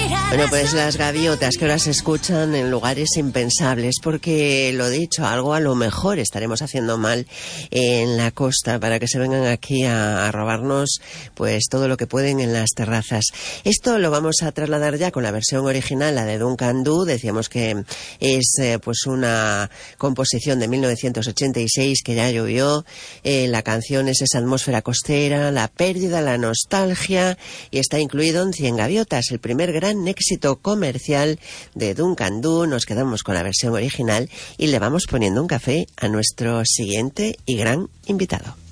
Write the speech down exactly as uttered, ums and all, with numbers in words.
Bueno, pues las gaviotas que ahora se escuchan en lugares impensables, porque lo dicho, algo a lo mejor estaremos haciendo mal en la costa para que se vengan aquí a, a robarnos pues todo lo que pueden en las terrazas. Esto lo vamos a trasladar ya con la versión original, la de Duncan Du. Decíamos que es eh, pues una composición de mil novecientos ochenta y seis que ya llovió. Eh, la canción es esa atmósfera costera, la pérdida, la nostalgia, y está incluido en Cien Gaviotas, el primer gran éxito comercial de Duncan Du. Nos quedamos con la versión original y le vamos poniendo un café a nuestro siguiente y gran invitado.